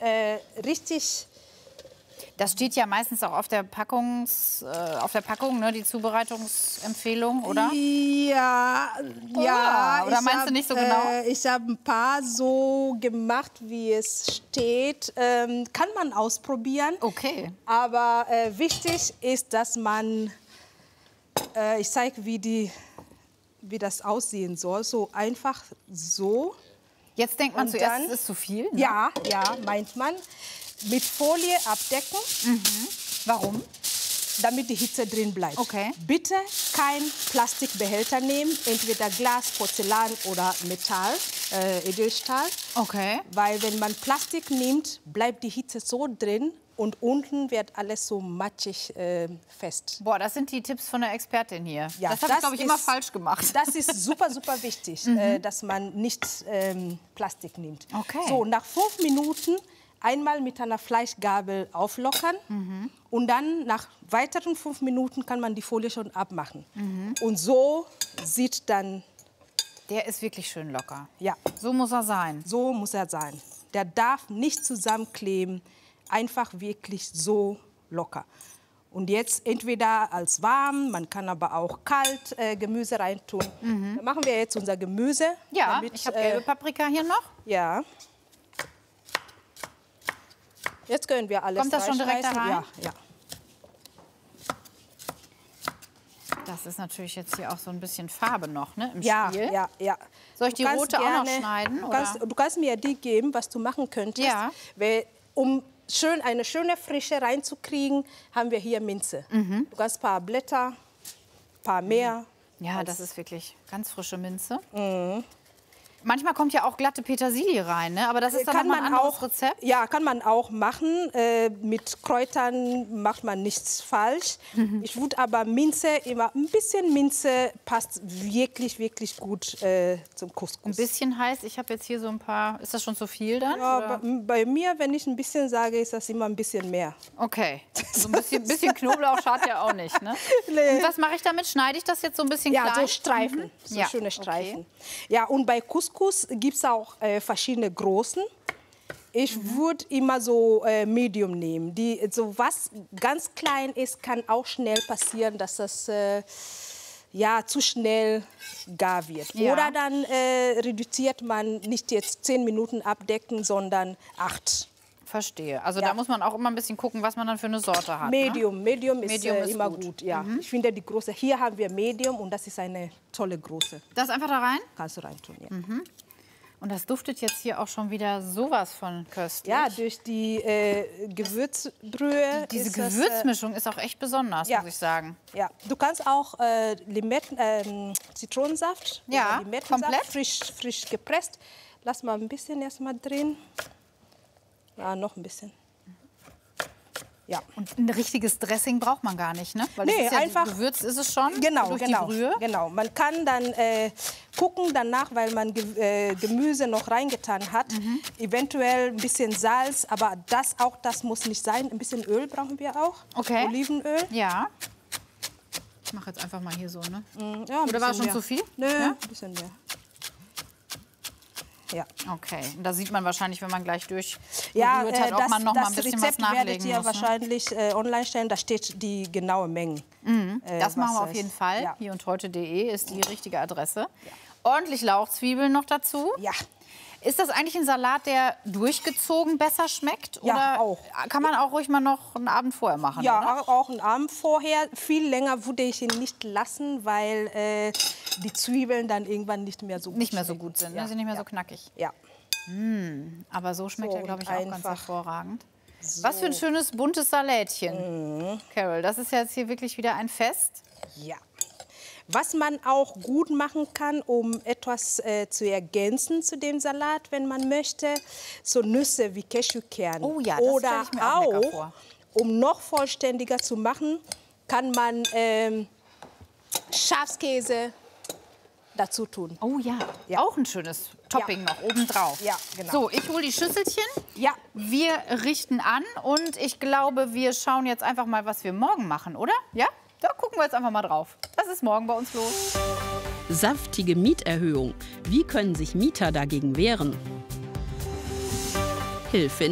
richtig... Das steht ja meistens auch auf der Packung, ne, die Zubereitungsempfehlung, oder? Ja, ja. Oder meinst du nicht so genau? Ich habe ein paar so gemacht, wie es steht. Kann man ausprobieren. Okay. Aber wichtig ist, dass man, ich zeige, wie das aussehen soll. So einfach so. Jetzt denkt man Und zuerst, dann, es ist zu viel. Ne? Ja, ja, meint man. Mit Folie abdecken. Mhm. Warum? Damit die Hitze drin bleibt. Okay. Bitte kein Plastikbehälter nehmen, entweder Glas, Porzellan oder Metall, Edelstahl. Okay. Weil wenn man Plastik nimmt, bleibt die Hitze so drin und unten wird alles so matschig fest. Boah, das sind die Tipps von der Expertin hier. Ja, das habe ich, glaube ich, immer falsch gemacht. Das ist super, super wichtig, dass man nicht Plastik nimmt. Okay. So, nach 5 Minuten einmal mit einer Fleischgabel auflockern und dann nach weiteren 5 Minuten kann man die Folie schon abmachen. Und so sieht dann... Der ist wirklich schön locker. Ja. So muss er sein. So muss er sein. Der darf nicht zusammenkleben, einfach wirklich so locker. Und jetzt entweder als warm, man kann aber auch kalt Gemüse reintun. Dann machen wir jetzt unser Gemüse. Ja, damit, ich habe gelbe Paprika hier noch. Ja. Jetzt können wir alles Kommt das schon direkt da rein? Ja, ja. Das ist natürlich jetzt hier auch so ein bisschen Farbe noch, ne, im Ja, Spiel. ja, ja. Soll ich die rote auch noch schneiden? Du kannst mir die geben, was du machen könntest. Ja. Weil, um eine schöne Frische reinzukriegen, haben wir hier Minze. Du kannst ein paar Blätter, ein paar mehr. Ja, das ist wirklich ganz frische Minze. Manchmal kommt ja auch glatte Petersilie rein, ne? Aber das ist dann nochmal ein anderes Rezept. Ja, kann man auch machen. Mit Kräutern macht man nichts falsch. Ich würde aber Minze, immer ein bisschen Minze passt wirklich, wirklich gut zum Couscous. Ein bisschen heiß. Ich habe jetzt hier so ein paar. Ist das schon zu viel dann? Ja, bei mir, wenn ich ein bisschen sage, ist das immer ein bisschen mehr. Okay. So ein bisschen Knoblauch schadet ja auch nicht, ne? Nee. Und was mache ich damit? Schneide ich das jetzt so ein bisschen klein? Ja, so Streifen. So Ja, schöne Streifen. okay. Ja, und bei Couscous gibt es auch verschiedene Größen. Ich würde immer so Medium nehmen. So was ganz klein ist, kann auch schnell passieren, dass das zu schnell gar wird. Ja. Oder dann reduziert man nicht jetzt 10 Minuten abdecken, sondern 8. Verstehe. Also Ja. da muss man auch immer ein bisschen gucken, was man dann für eine Sorte hat. Medium, Ne? Medium ist Medium ist immer gut. gut. Ja. Ich finde die große. Hier haben wir Medium und das ist eine tolle Größe. Das einfach da rein? Kannst du reintun, ja. Und das duftet jetzt hier auch schon wieder sowas von köstlich. Ja, durch die Gewürzbrühe. Diese ist das, Gewürzmischung ist auch echt besonders, ja. muss ich sagen. Ja, du kannst auch Zitronensaft, Ja, oder Limettensaft, komplett? frisch gepresst. Lass mal ein bisschen erstmal drehen. Ja, noch ein bisschen. Ja. Und ein richtiges Dressing braucht man gar nicht, ne? Weil Nee, das ist ja, einfach- Gewürz ist es schon, Genau, durch genau, die Brühe. genau. Man kann dann gucken danach, weil man Gemüse noch reingetan hat, eventuell ein bisschen Salz, aber das muss nicht sein. Ein bisschen Öl brauchen wir auch. Okay. Olivenöl. Ja. Ich mache jetzt einfach mal hier so, ne? Ja, ein Oder war es schon bisschen mehr. zu viel? Nö, Ja? ein bisschen mehr. Ja. Okay. Und da sieht man wahrscheinlich, wenn man gleich durchgerührt Ja, hat, ob man noch mal ein das bisschen Rezept was nachlegen werdet ihr muss. Ne? wahrscheinlich online stellen, da steht die genaue Menge. Das machen wir was auf jeden Fall. Ja. Hier und heute.de ist die richtige Adresse. Ordentlich Lauchzwiebeln noch dazu. Ja. Ist das eigentlich ein Salat, der durchgezogen besser schmeckt? Ja, Oder auch. kann man auch ruhig mal noch einen Abend vorher machen? Oder? Ja, auch einen Abend vorher. Viel länger würde ich ihn nicht lassen, weil die Zwiebeln dann irgendwann nicht mehr so gut Nicht mehr so schmecken. gut sind, Ja. ne? Sind nicht mehr so knackig. Ja. Aber so schmeckt So, er, glaube ich, und auch ganz einfach hervorragend. Was für ein schönes, buntes Salätchen. Carol, das ist ja jetzt hier wirklich wieder ein Fest. Ja. Was man auch gut machen kann, um etwas zu ergänzen zu dem Salat, wenn man möchte, so Nüsse wie Cashewkerne. Oh ja, das Oder stelle ich mir auch lecker vor. um noch vollständiger zu machen, kann man Schafskäse dazu tun. Oh ja, Ja. auch ein schönes Topping noch obendrauf. Ja, genau. So, ich hole die Schüsselchen. Ja. Wir richten an und ich glaube, wir schauen jetzt einfach mal, was wir morgen machen, oder? Ja? Da gucken wir jetzt einfach mal drauf. Was ist morgen bei uns los? Saftige Mieterhöhung. Wie können sich Mieter dagegen wehren? Hilfe